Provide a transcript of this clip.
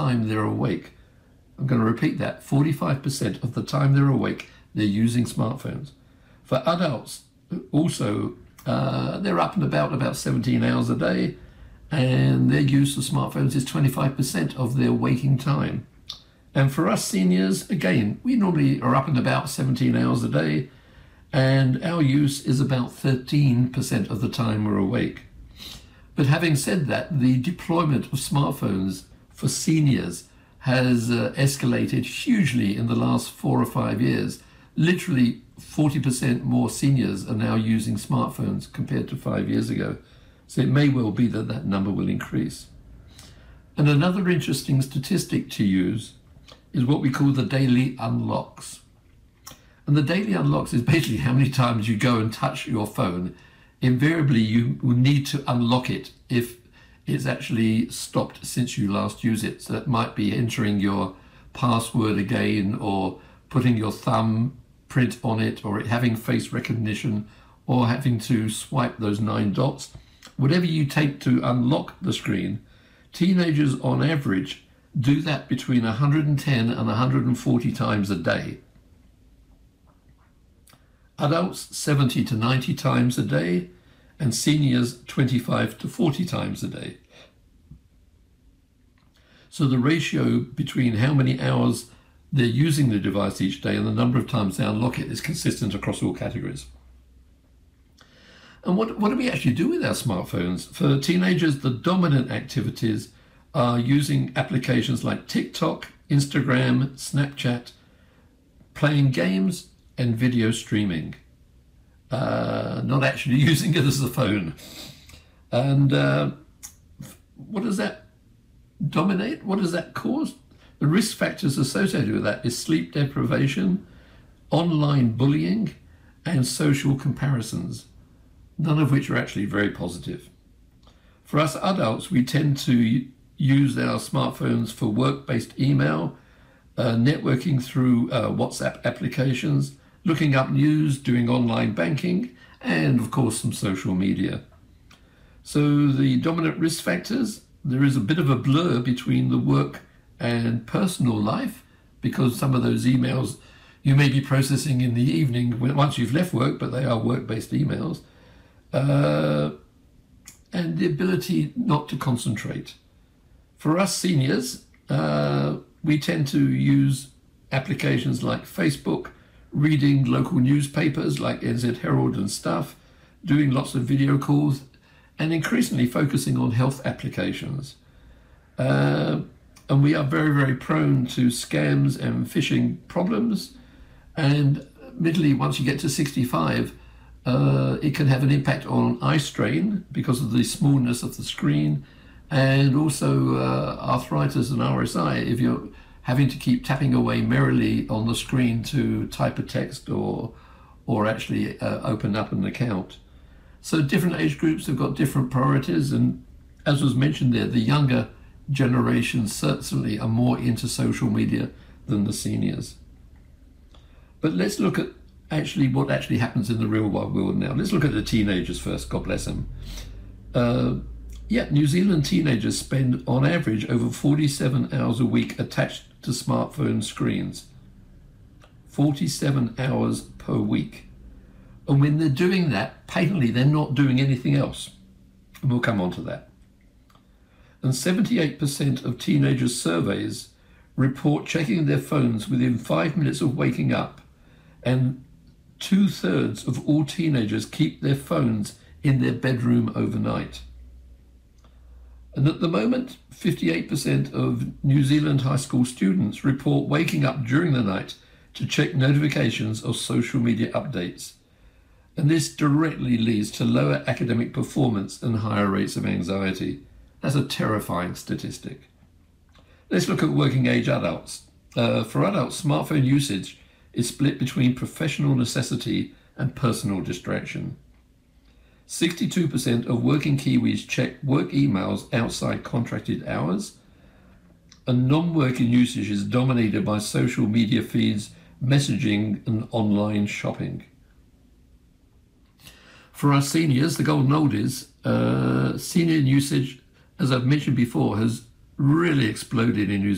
time they're awake. I'm going to repeat that. 45% of the time they're awake, they're using smartphones. For adults, also, they're up and about 17 hours a day, and their use of smartphones is 25% of their waking time. And for us seniors, again, we normally are up and about 17 hours a day, and our use is about 13% of the time we're awake. But having said that, the deployment of smartphones for seniors has escalated hugely in the last 4 or 5 years. Literally 40% more seniors are now using smartphones compared to 5 years ago. So it may well be that that number will increase. And another interesting statistic to use is what we call the daily unlocks. And the daily unlocks is basically how many times you go and touch your phone. Invariably, you will need to unlock it if it's actually stopped since you last used it. So that might be entering your password again, or putting your thumbprint on it, or it having face recognition, or having to swipe those 9 dots. Whatever you take to unlock the screen, teenagers on average do that between 110 and 140 times a day. Adults 70 to 90 times a day, and seniors 25 to 40 times a day. So the ratio between how many hours they're using the device each day and the number of times they unlock it is consistent across all categories. And what do we actually do with our smartphones? For teenagers, the dominant activities are using applications like TikTok, Instagram, Snapchat, playing games, and video streaming. Not actually using it as a phone. And what does that dominate? What does that cause? The risk factors associated with that is sleep deprivation, online bullying, and social comparisons, none of which are actually very positive. For us adults, we tend to use our smartphones for work-based email, networking through WhatsApp applications, looking up news, doing online banking, and of course some social media. So the dominant risk factors, there is a bit of a blur between the work and personal life, because some of those emails you may be processing in the evening once you've left work, but they are work-based emails, and the ability not to concentrate. For us seniors, we tend to use applications like Facebook, reading local newspapers like NZ Herald and stuff, doing lots of video calls, and increasingly focusing on health applications. And we are very, very prone to scams and phishing problems. And admittedly, once you get to 65, it can have an impact on eye strain because of the smallness of the screen, and also arthritis and RSI if you're having to keep tapping away merrily on the screen to type a text or actually open up an account. So different age groups have got different priorities, and as was mentioned there, the younger generations certainly are more into social media than the seniors. But let's look at what actually happens in the real wide world now. Let's look at the teenagers first, God bless them. New Zealand teenagers spend on average over 47 hours a week attached to smartphone screens. 47 hours per week. And when they're doing that, patently they're not doing anything else. And we'll come on to that. And 78% of teenagers' surveys report checking their phones within 5 minutes of waking up, and 2/3 of all teenagers keep their phones in their bedroom overnight. And at the moment, 58% of New Zealand high school students report waking up during the night to check notifications of social media updates. And this directly leads to lower academic performance and higher rates of anxiety. That's a terrifying statistic. Let's look at working age adults. For adults, smartphone usage is split between professional necessity and personal distraction. 62% of working Kiwis check work emails outside contracted hours, and non-working usage is dominated by social media feeds, messaging, and online shopping. For our seniors, the golden oldies, senior usage, as I've mentioned before, has really exploded in New